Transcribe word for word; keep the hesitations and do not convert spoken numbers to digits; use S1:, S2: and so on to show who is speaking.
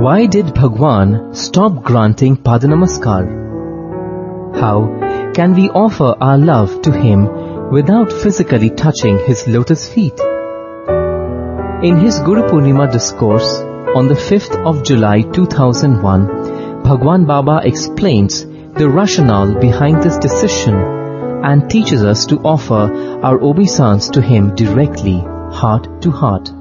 S1: Why did Bhagwan stop granting Padanamaskar? How can we offer our love to him without physically touching his lotus feet? In his Guru Purnima discourse on the fifth of July two thousand one, Bhagwan Baba explains the rationale behind this decision and teaches us to offer our obeisance to him directly, heart to heart.